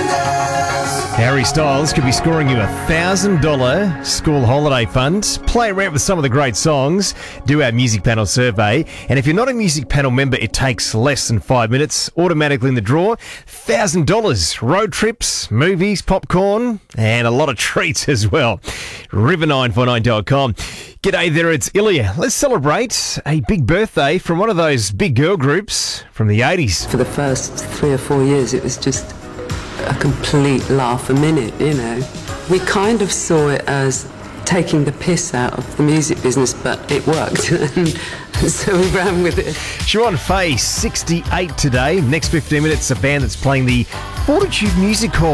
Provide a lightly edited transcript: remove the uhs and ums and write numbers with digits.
Harry Styles could be scoring you $1,000 school holiday fund. Play around with some of the great songs. Do our Music Panel survey. And if you're not a Music Panel member, it takes less than 5 minutes. Automatically in the draw. $1,000. Road trips, movies, popcorn, and a lot of treats as well. River949.com. G'day there, it's Ilya. Let's celebrate a big birthday from one of those big girl groups from the 80s. For the first 3 or 4 years, it was just a complete laugh a minute, you know. We kind of saw it as taking the piss out of the music business, but it worked, and so we ran with it. Siobhan Fay, 68 today. Next 15 minutes, a band that's playing the Fortitude Music Hall.